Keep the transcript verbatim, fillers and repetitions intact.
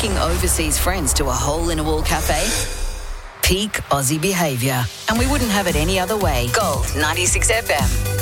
taking overseas friends to a hole-in-a-wall cafe? Peak Aussie behaviour. And we wouldn't have it any other way. Gold ninety-six F M.